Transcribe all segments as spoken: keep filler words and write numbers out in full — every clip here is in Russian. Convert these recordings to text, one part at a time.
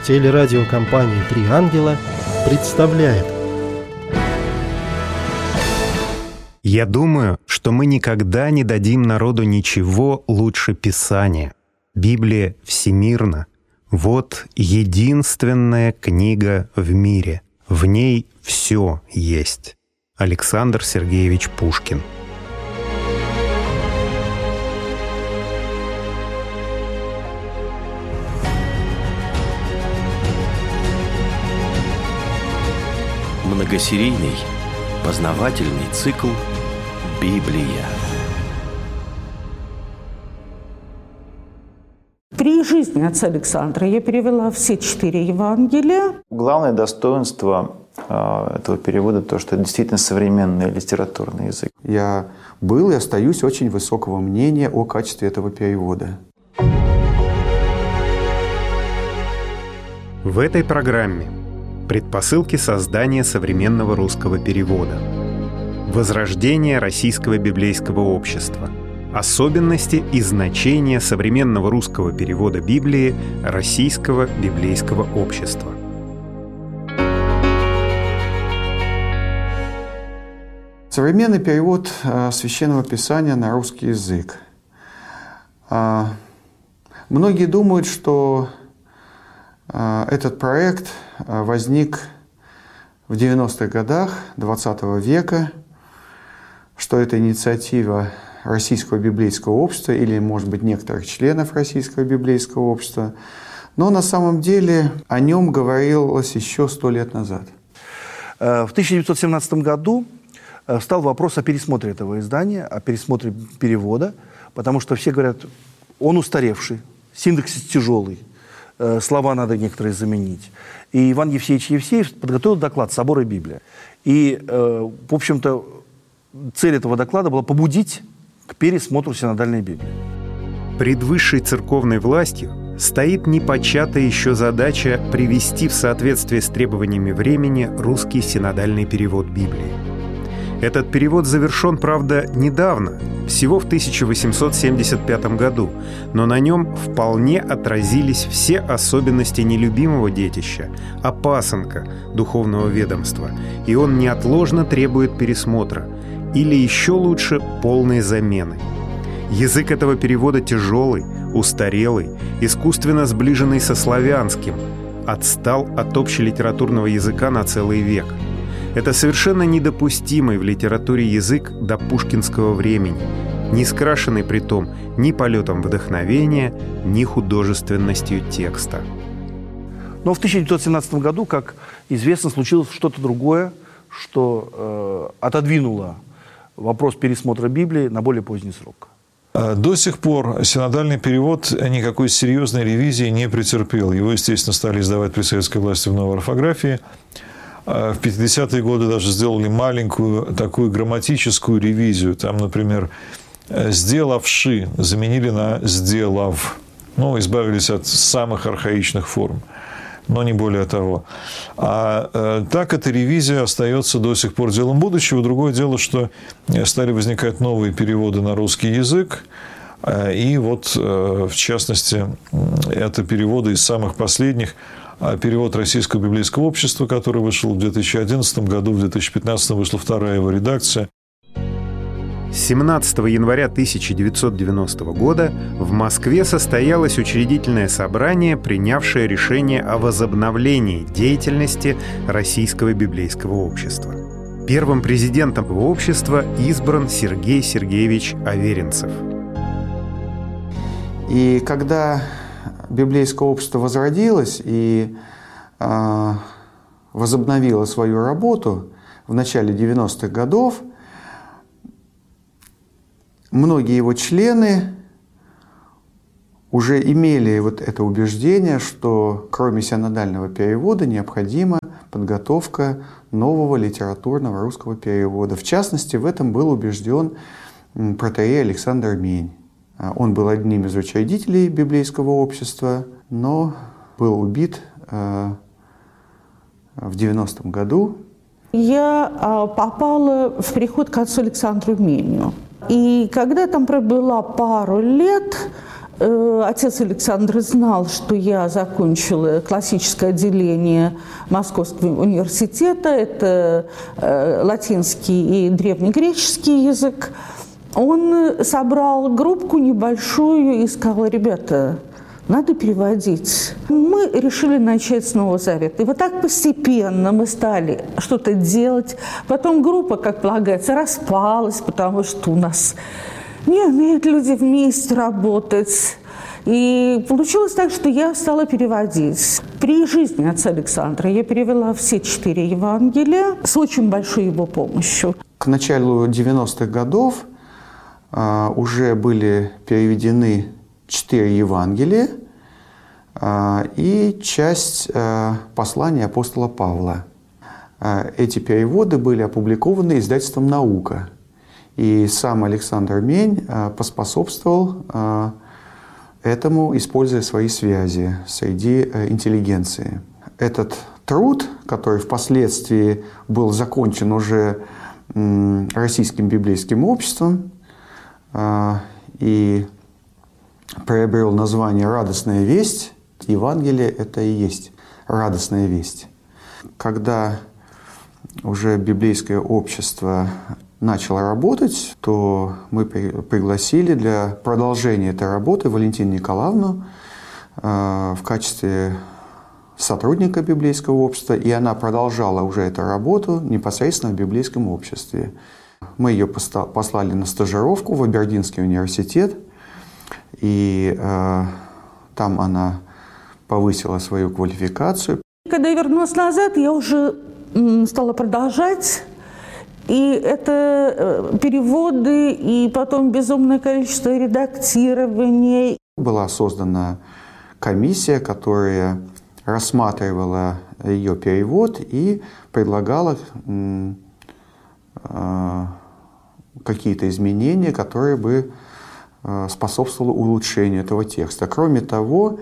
Телерадиокомпания «Три ангела» представляет. Я думаю, что мы никогда не дадим народу ничего лучше Писания. Библия всемирна. Вот единственная книга в мире. В ней все есть. Александр Сергеевич Пушкин. Многосерийный познавательный цикл «Библия». При жизни отца Александра я перевела все четыре Евангелия. Главное достоинство э, этого перевода то, что это действительно современный литературный язык. Я был и остаюсь очень высокого мнения о качестве этого перевода. В этой программе предпосылки создания современного русского перевода, возрождение российского библейского общества, особенности и значения современного русского перевода Библии российского библейского общества. Современный перевод Священного Писания на русский язык. Многие думают, что этот проект возник в девяностых годах двадцатого века, что это инициатива Российского библейского общества или, может быть, некоторых членов Российского библейского общества. Но на самом деле о нем говорилось еще сто лет назад. В тысяча девятьсот семнадцатом году встал вопрос о пересмотре этого издания, о пересмотре перевода, потому что все говорят, он устаревший, синтаксис тяжелый, слова надо некоторые заменить. И Иван Евсеевич Евсеев подготовил доклад «Собор и Библия». И, в общем-то, цель этого доклада была побудить к пересмотру синодальной Библии. Пред высшей церковной властью стоит непочатая еще задача привести в соответствие с требованиями времени русский синодальный перевод Библии. Этот перевод завершен, правда, недавно, всего в тысяча восемьсот семьдесят пятом году, но на нем вполне отразились все особенности нелюбимого детища, опасанка духовного ведомства, и он неотложно требует пересмотра, или еще лучше полной замены. Язык этого перевода тяжелый, устарелый, искусственно сближенный со славянским, отстал от общелитературного языка на целый век. Это совершенно недопустимый в литературе язык до пушкинского времени, не скрашенный притом ни полетом вдохновения, ни художественностью текста. Но в тысяча девятьсот семнадцатом году, как известно, случилось что-то другое, что э, отодвинуло вопрос пересмотра Библии на более поздний срок. До сих пор синодальный перевод никакой серьезной ревизии не претерпел. Его, естественно, стали издавать при советской власти в новой орфографии. В пятидесятые годы даже сделали маленькую такую грамматическую ревизию. Там, например, «сделавши» заменили на «сделав». Ну, избавились от самых архаичных форм, но не более того. А э, так эта ревизия остается до сих пор делом будущего. Другое дело, что стали возникать новые переводы на русский язык. Э, и вот, э, в частности, это переводы из самых последних. Перевод Российского библейского общества, который вышел в две тысячи одиннадцатом году, в две тысячи пятнадцатом вышла вторая его редакция. семнадцатого января тысяча девятьсот девяностого года в Москве состоялось учредительное собрание, принявшее решение о возобновлении деятельности Российского библейского общества. Первым президентом его общества избран Сергей Сергеевич Аверинцев. И когда библейское общество возродилось и э, возобновило свою работу в начале девяностых годов, многие его члены уже имели вот это убеждение, что кроме синодального перевода необходима подготовка нового литературного русского перевода. В частности, в этом был убежден протоиерей Александр Мень. Он был одним из учредителей библейского общества, но был убит э, в девяностом году. Я э, попала в приход к отцу Александру Меню. И когда там пробыла пару лет, Отец Александр знал, что я закончила классическое отделение Московского университета. Это латинский и древнегреческий язык. Он собрал группку небольшую и сказал: ребята, надо переводить. Мы решили начать с Нового Завета. И вот так постепенно мы стали что-то делать. Потом группа, как полагается, распалась, потому что у нас не умеют люди вместе работать. И получилось так, что я стала переводить. При жизни отца Александра я перевела все четыре Евангелия с очень большой его помощью. К началу девяностых годов а, уже были переведены четыре Евангелия а, и часть а, послания апостола Павла. А, эти переводы были опубликованы издательством «Наука». И сам Александр Мень а, поспособствовал а, этому, используя свои связи среди а, интеллигенции. Этот труд, который впоследствии был закончен уже м, Российским библейским обществом а, и приобрел название «Радостная весть». Евангелие – это и есть радостная весть. Когда уже библейское общество начало работать, то мы пригласили для продолжения этой работы Валентину Николаевну в качестве сотрудника библейского общества, и она продолжала уже эту работу непосредственно в библейском обществе. Мы ее послали на стажировку в Абердинский университет, и э, там она повысила свою квалификацию. Когда я вернулась назад, я уже м, стала продолжать. И это э, переводы, и потом безумное количество редактирования. Была создана комиссия, которая рассматривала ее перевод и предлагала м, э, какие-то изменения, которые бы способствовало улучшению этого текста. Кроме того,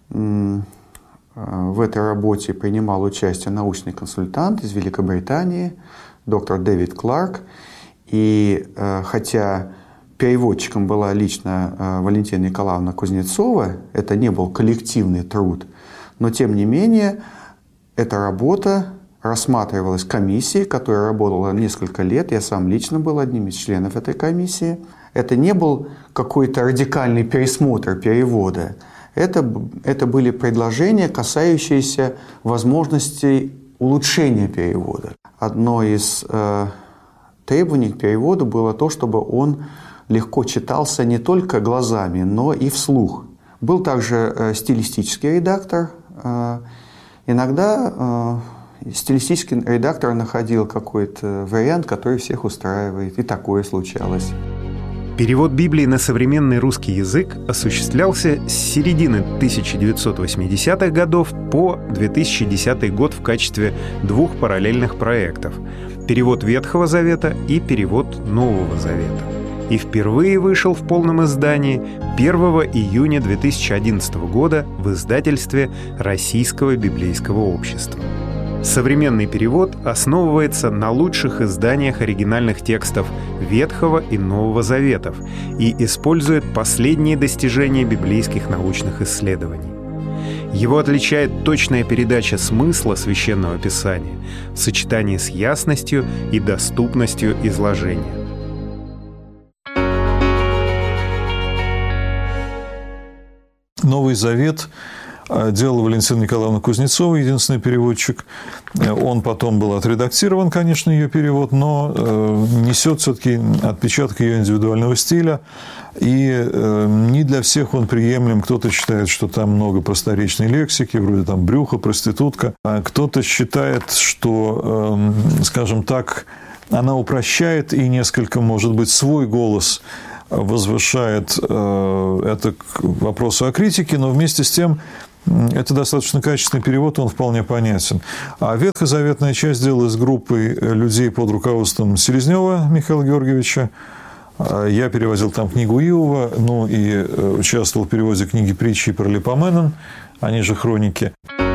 в этой работе принимал участие научный консультант из Великобритании, доктор Дэвид Кларк. И хотя переводчиком была лично Валентина Николаевна Кузнецова, это не был коллективный труд, но тем не менее эта работа рассматривалась комиссией, которая работала несколько лет. Я сам лично был одним из членов этой комиссии. Это не был какой-то радикальный пересмотр перевода. Это, это были предложения, касающиеся возможностей улучшения перевода. Одно из э, требований к переводу было то, чтобы он легко читался не только глазами, но и вслух. Был также э, стилистический редактор. Э, иногда э, стилистический редактор находил какой-то вариант, который всех устраивает. И такое случалось. Перевод Библии на современный русский язык осуществлялся с середины тысяча девятьсот восьмидесятых годов по две тысячи десятый год в качестве двух параллельных проектов – перевод Ветхого Завета и перевод Нового Завета. И впервые вышел в полном издании первого июня две тысячи одиннадцатого года в издательстве Российского библейского общества. Современный перевод основывается на лучших изданиях оригинальных текстов Ветхого и Нового Заветов и использует последние достижения библейских научных исследований. Его отличает точная передача смысла Священного Писания в сочетании с ясностью и доступностью изложения. Новый Завет делала Валентина Николаевна Кузнецова, единственный переводчик. Он потом был отредактирован, конечно, ее перевод, но несет все-таки отпечаток ее индивидуального стиля. И не для всех он приемлем. Кто-то считает, что там много просторечной лексики, вроде там брюхо, проститутка. А кто-то считает, что, скажем так, она упрощает и несколько, может быть, свой голос возвышает это к вопросу о критике, но вместе с тем это достаточно качественный перевод, он вполне понятен. А ветхозаветная часть делалась группой людей под руководством Селезнева Михаила Георгиевича. Я переводил там книгу Иова, ну и участвовал в переводе книги «Притчи» про Липоменон, они же «Хроники».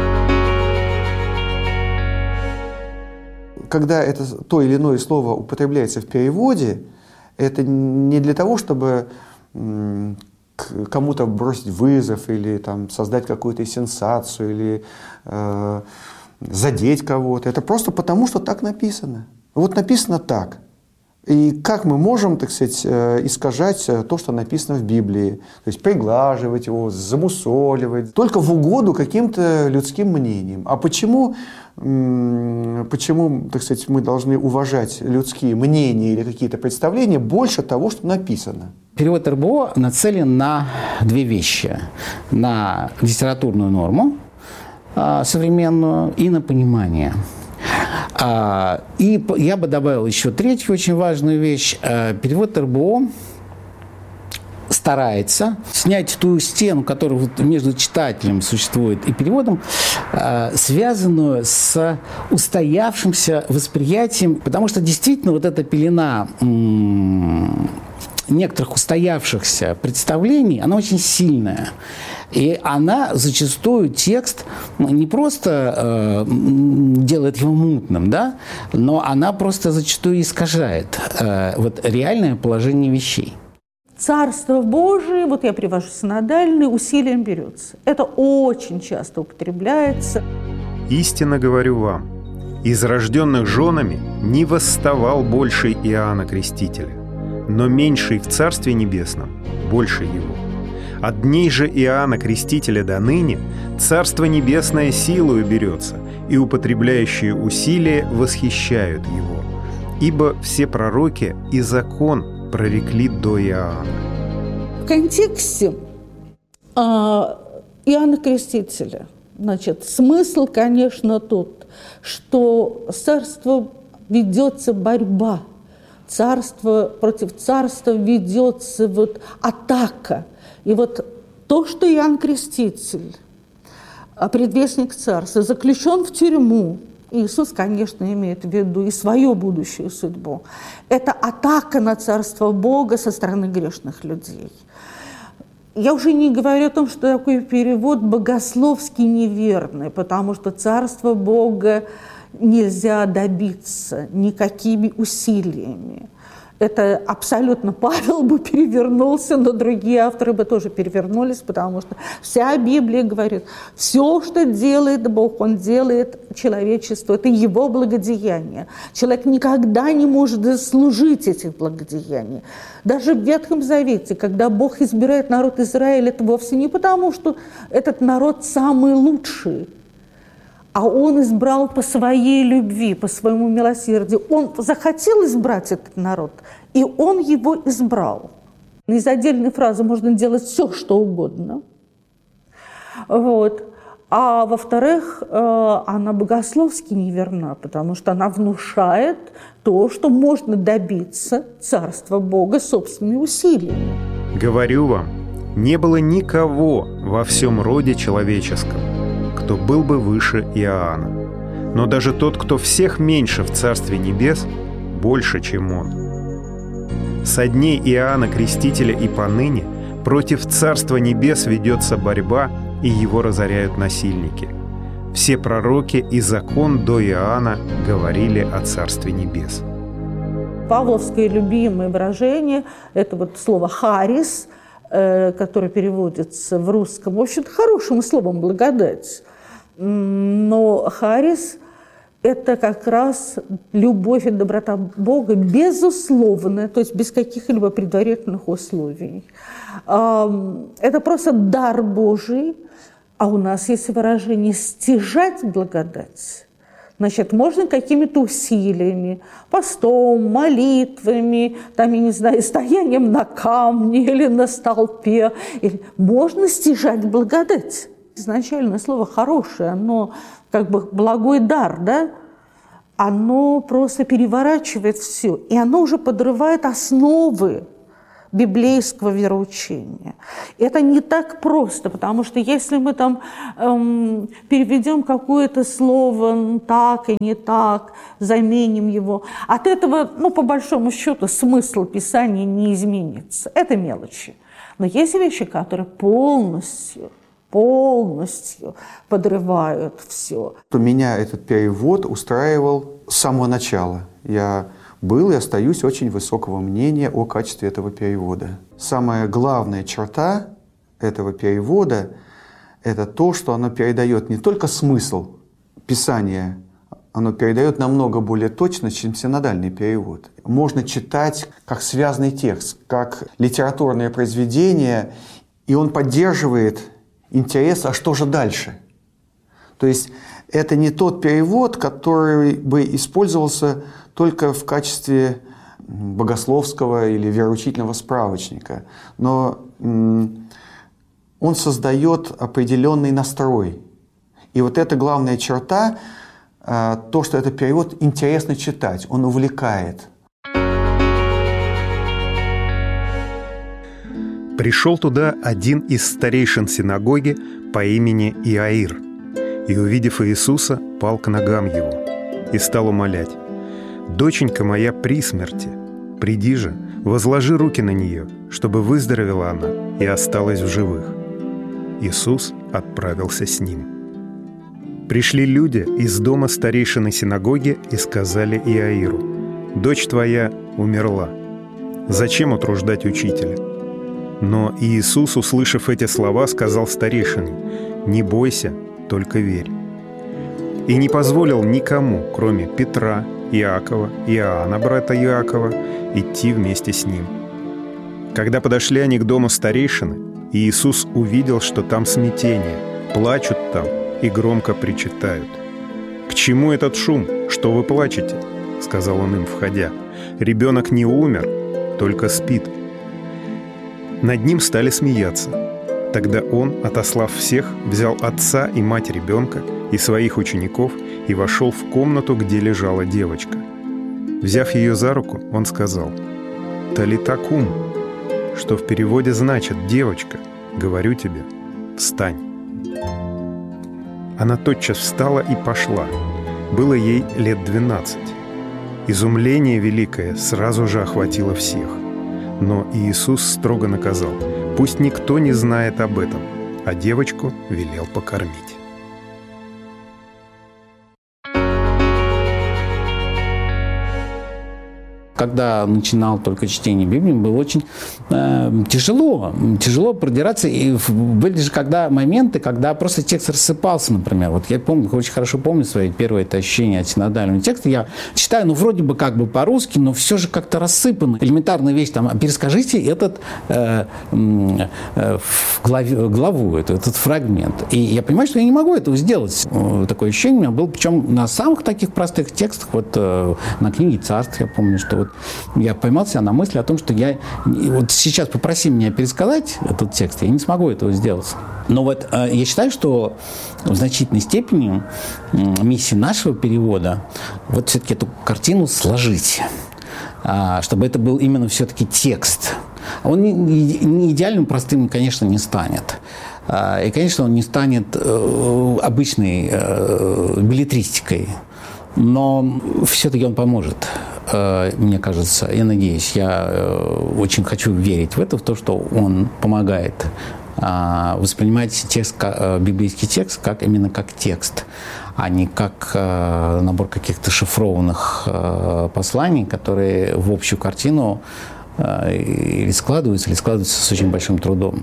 Когда это то или иное слово употребляется в переводе, это не для того, чтобы кому-то бросить вызов или там, создать какую-то сенсацию или э, задеть кого-то. Это просто потому, что так написано. Вот написано так. И как мы можем, так сказать, искажать то, что написано в Библии? То есть приглаживать его, замусоливать, только в угоду каким-то людским мнениям. А почему, почему, так сказать, мы должны уважать людские мнения или какие-то представления больше того, что написано? Перевод эр бэ о нацелен на две вещи. На литературную норму современную и на понимание. И я бы добавил еще третью очень важную вещь. Перевод эр бэ о старается снять ту стену, которая между читателем существует и переводом, связанную с устоявшимся восприятием, потому что действительно вот эта пелена некоторых устоявшихся представлений, она очень сильная. И она зачастую текст не просто э, делает его мутным, да, но она просто зачастую искажает э, вот реальное положение вещей. Царство Божие, вот я привожу синодальный, усилием берется. Это очень часто употребляется. «Истинно говорю вам, из рожденных женами не восставал больший Иоанна Крестителя, но меньший в Царстве Небесном больше его. От дней же Иоанна Крестителя до ныне Царство Небесное силою берется, и употребляющие усилия восхищают его. Ибо все пророки и закон прорекли до Иоанна». В контексте а, Иоанна Крестителя, значит, смысл, конечно, тот, что с царством ведется борьба, царство против царства ведется вот атака. И вот то, что Иоанн Креститель, предвестник царства, заключен в тюрьму, Иисус, конечно, имеет в виду и свою будущую судьбу, это атака на царство Бога со стороны грешных людей. Я уже не говорю о том, что такой перевод богословски неверный, потому что царство Бога нельзя добиться никакими усилиями. Это абсолютно Павел бы перевернулся, но другие авторы бы тоже перевернулись, потому что вся Библия говорит, все, что делает Бог, Он делает человечеству, это Его благодеяние. Человек никогда не может заслужить этих благодеяний. Даже в Ветхом Завете, когда Бог избирает народ Израиля, это вовсе не потому, что этот народ самый лучший, а Он избрал по своей любви, по своему милосердию. Он захотел избрать этот народ, и Он его избрал. Из отдельной фразы можно делать все, что угодно. Вот. А во-вторых, она богословски неверна, потому что она внушает то, что можно добиться царства Бога собственными усилиями. «Говорю вам, не было никого во всем роде человеческом, кто был бы выше Иоанна. Но даже тот, кто всех меньше в Царстве Небес, больше, чем он. Со дней Иоанна Крестителя и поныне против Царства Небес ведется борьба, и его разоряют насильники. Все пророки и закон до Иоанна говорили о Царстве Небес». Павловское любимое выражение – это вот слово «харис», которое переводится в русском, в общем-то, хорошим словом «благодать». Но харис – это как раз любовь и доброта Бога безусловная, то есть без каких-либо предварительных условий. Это просто дар Божий, а у нас есть выражение «стяжать благодать». Значит, можно какими-то усилиями, постом, молитвами, там, я не знаю, стоянием на камне или на столпе, или... можно стяжать благодать. Изначальное слово «хорошее», оно как бы благой дар, да? Оно просто переворачивает все, и оно уже подрывает основы библейского вероучения. Это не так просто, потому что если мы там эм, переведем какое-то слово так и не так, заменим его, от этого, ну, по большому счету, смысл Писания не изменится. Это мелочи. Но есть вещи, которые полностью, полностью подрывают все. Меня этот перевод устраивал с самого начала. Я был и остаюсь очень высокого мнения о качестве этого перевода. Самая главная черта этого перевода – это то, что оно передает не только смысл Писания, оно передает намного более точно, чем синодальный перевод. Можно читать как связанный текст, как литературное произведение, и он поддерживает интерес, а что же дальше? То есть это не тот перевод, который бы использовался только в качестве богословского или вероучительного справочника, но он создает определенный настрой. И вот эта главная черта, то, что этот перевод интересно читать, он увлекает. Пришел туда один из старейшин синагоги по имени Иаир, и, увидев Иисуса, пал к ногам его и стал умолять: «Доченька моя при смерти, приди же, возложи руки на нее, чтобы выздоровела она и осталась в живых». Иисус отправился с ним. Пришли люди из дома старейшины синагоги и сказали Иаиру: «Дочь твоя умерла. Зачем утруждать учителя?» Но Иисус, услышав эти слова, сказал старейшине: «Не бойся, только верь». И не позволил никому, кроме Петра, Иакова, Иоанна, брата Иакова, идти вместе с ним. Когда подошли они к дому старейшины, Иисус увидел, что там смятение, плачут там и громко причитают. «К чему этот шум? Что вы плачете?» — сказал он им, входя. «Ребенок не умер, только спит». Над ним стали смеяться. Тогда он, отослав всех, взял отца и мать ребенка и своих учеников и вошел в комнату, где лежала девочка. Взяв ее за руку, он сказал: «Талита кум», что в переводе значит: «Девочка, говорю тебе, встань». Она тотчас встала и пошла. Было ей лет двенадцать. Изумление великое сразу же охватило всех. Но Иисус строго наказал: пусть никто не знает об этом, а девочку велел покормить. Когда начинал только чтение Библии, было очень э, тяжело, тяжело продираться. И были же когда моменты, когда просто текст рассыпался, например. Вот я помню, очень хорошо помню свои первые это ощущения от синодального текста. Я читаю, ну, вроде бы как бы по-русски, но все же как-то рассыпано. Элементарная вещь, там, перескажите этот э, э, в главе, главу, этот, этот фрагмент. И я понимаю, что я не могу этого сделать. Такое ощущение у меня было, причем на самых таких простых текстах, вот э, на книге «Царств», я помню, что вот я поймал себя на мысли о том, что я вот сейчас попроси меня пересказать этот текст, я не смогу этого сделать. Но вот э, я считаю, что в значительной степени э, миссия нашего перевода вот все-таки эту картину сложить, э, чтобы это был именно все-таки текст. Он не, не идеальным, простым, конечно, не станет. Э, и, конечно, он не станет э, обычной э, беллетристикой. Но все-таки он поможет, мне кажется, я надеюсь, я очень хочу верить в это, в то, что он помогает воспринимать текст, библейский текст как, именно как текст, а не как набор каких-то шифрованных посланий, которые в общую картину или складываются, или складываются с очень большим трудом.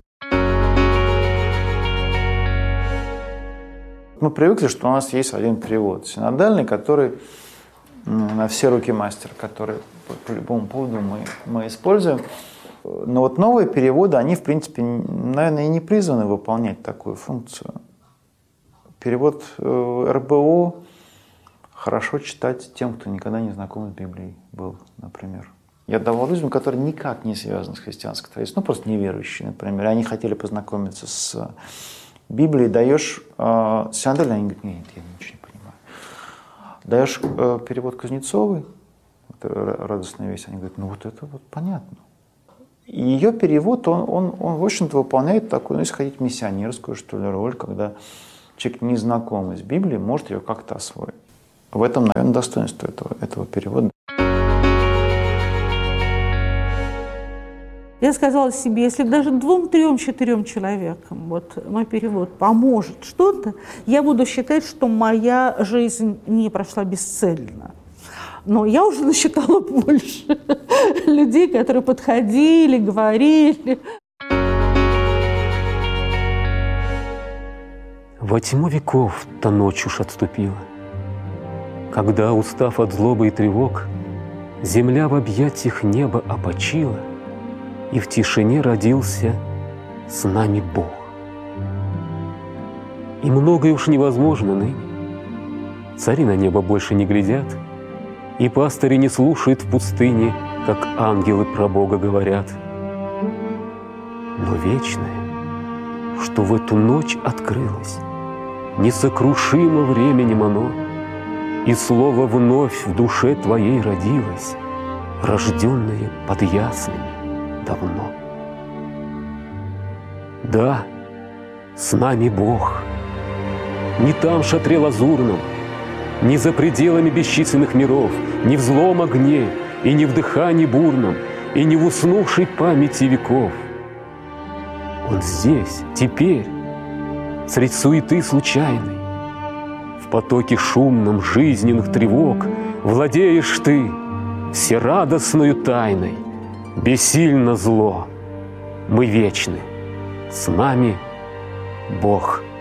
Мы привыкли, что у нас есть один перевод синодальный, который на все руки мастер, который по любому поводу мы, мы используем. Но вот новые переводы, они, в принципе, наверное, и не призваны выполнять такую функцию. Перевод эр бэ о хорошо читать тем, кто никогда не знаком с Библией был, например. Я давал людям, которые никак не связаны с христианской традицией, ну, просто неверующие, например. Они хотели познакомиться с Библии, даешь э, синодальный, они говорят: нет, я ничего не понимаю. Даешь э, перевод Кузнецовой, радостная весть, они говорят: ну вот это вот понятно. И ее перевод, он, он, он в общем-то выполняет такую, ну, если хотите, миссионерскую, что ли, роль, когда человек, не знакомый с Библией, может ее как-то освоить. В этом, наверное, достоинство этого, этого перевода. Я сказала себе, если даже двум, трем, четырем человекам вот, мой перевод поможет что-то, я буду считать, что моя жизнь не прошла бесцельно. Но я уже насчитала больше людей, которые подходили, говорили. Во тьму веков та ночь уж отступила, когда, устав от злобы и тревог, земля в объятиях неба опочила, и в тишине родился с нами Бог. И многое уж невозможно ныне. Цари на небо больше не глядят, и пастыри не слушают в пустыне, как ангелы про Бога говорят. Но вечное, что в эту ночь открылось, несокрушимо временем оно, и слово вновь в душе твоей родилось, рожденное под ясными давно. Да, с нами Бог, не там в шатре лазурном, не за пределами бесчисленных миров, не в злом огне и не в дыхании бурном, и не в уснувшей памяти веков. Он здесь, теперь, средь суеты случайной, в потоке шумном жизненных тревог владеешь ты всерадостною тайной. Бессильно зло, мы вечны, с нами Бог